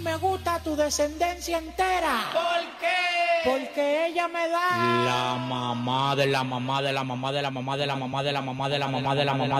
me gusta tu descendencia entera. ¿Por qué? Porque ella me da La mamá de la mamá de la mamá de la mamá de la mamá de la mamá de la mamá de la mamá.